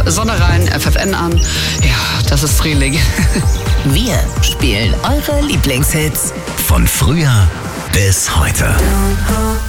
Sonne rein, FFN an. Ja, das ist Frühling. Wir spielen eure Lieblingshits. Von früher bis heute.